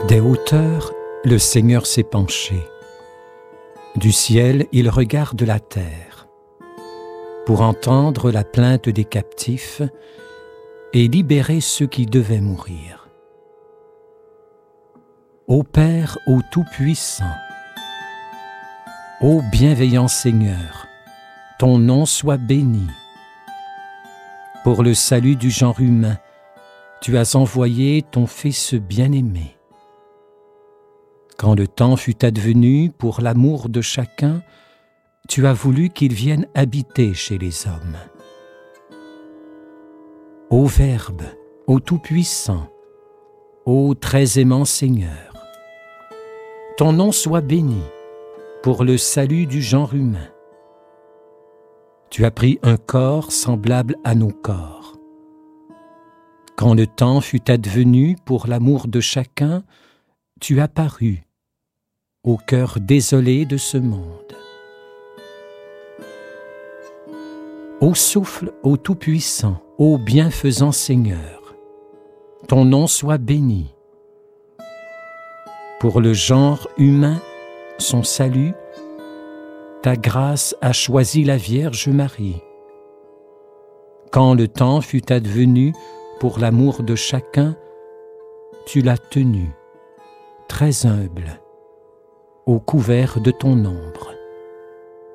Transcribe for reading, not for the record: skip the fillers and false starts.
Des hauteurs, le Seigneur s'est penché. Du ciel, il regarde la terre, pour entendre la plainte des captifs et libérer ceux qui devaient mourir. Ô Père, ô Tout-Puissant, ô bienveillant Seigneur, ton nom soit béni. Pour le salut du genre humain, tu as envoyé ton Fils bien-aimé. Quand le temps fut advenu pour l'amour de chacun, tu as voulu qu'il vienne habiter chez les hommes. Ô Verbe, ô Tout-Puissant, ô très aimant Seigneur, ton nom soit béni pour le salut du genre humain. Tu as pris un corps semblable à nos corps. Quand le temps fut advenu pour l'amour de chacun, tu as paru au cœur désolé de ce monde. Ô souffle, ô Tout-Puissant, ô bienfaisant Seigneur, ton nom soit béni. Pour le genre humain, son salut, ta grâce a choisi la Vierge Marie. Quand le temps fut advenu pour l'amour de chacun, tu l'as tenu, très humble, au couvert de ton ombre.